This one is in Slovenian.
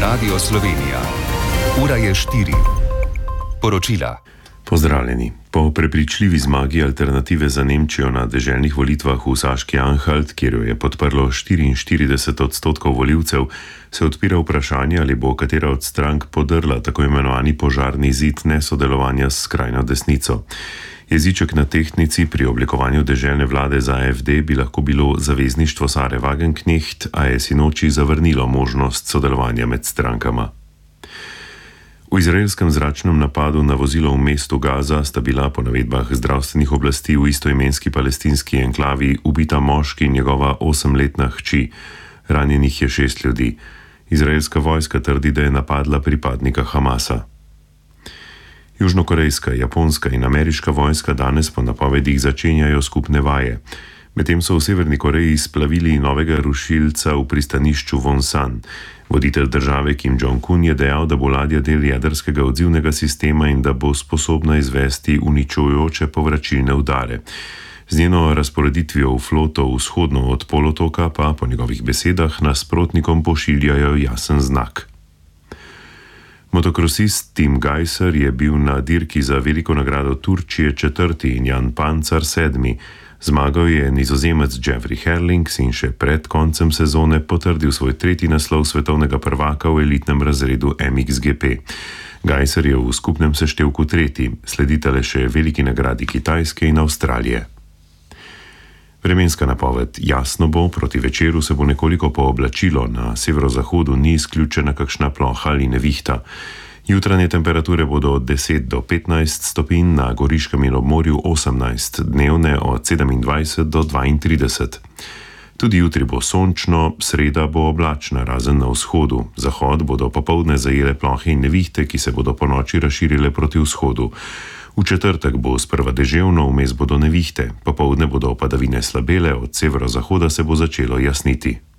Radio Slovenija. Ura je 4. Poročila. Pozdravljeni. Po prepričljivi zmagi Alternative za Nemčijo na deželnih volitvah v Saški Anhalt, kjer jo je podprlo 44% volivcev, se odpira vprašanje, ali bo katera od strank podrla tako imenovani požarni zid nesodelovanja s skrajno desnico. Jeziček na tehtnici pri oblikovanju deželne vlade za AfD bi lahko bilo zavezništvo Sare Wagenknecht, a je sinoči zavrnilo možnost sodelovanja med strankama. V izraelskem zračnem napadu na vozilo v mestu Gaza sta bila po navedbah zdravstvenih oblasti v istoimenski palestinski enklavi ubita moški in njegova 8-letna hči. Ranjenih je 6 ljudi. Izraelska vojska trdi, da je napadla pripadnika Hamasa. Južnokorejska, japonska in ameriška vojska danes po napovedih začenjajo skupne vaje. Medtem so v Severni Koreji splavili novega rušilca v pristanišču Wonsan. Voditelj države Kim Jong-un je dejal, da bo ladja del jedrskega odzivnega sistema in da bo sposobna izvesti uničujoče povračilne udare. Z njeno razporeditvijo v floto vzhodno od polotoka pa po njegovih besedah nasprotnikom pošiljajo jasen znak. Motokrosist Tim Gajser je bil na dirki za veliko nagrado Turčije 4. in Jan Pancar 7. Zmagal je Nizozemec Jeffrey Herlings in še pred koncem sezone potrdil svoj 3. naslov svetovnega prvaka v elitnem razredu MXGP. Gajser je v skupnem seštevku 3., sledita le še veliki nagradi Kitajske in Avstralije. Vremenska napoved: jasno bo, proti večeru se bo nekoliko pooblačilo, na severozahodu ni izključena kakšna ploha ali nevihta. Jutranje temperature bodo od 10 do 15 stopinj, na Goriškem in obmorju 18, dnevne od 27 do 32. Tudi jutri bo sončno, sreda bo oblačna, razen na vzhodu. Zahod bodo popoldne zajele plohe in nevihte, ki se bodo ponoči razširile proti vzhodu. V četrtek bo sprva deževno, vmes bodo nevihte, popoldne bodo padavine slabele, od severozahoda se bo začelo jasniti.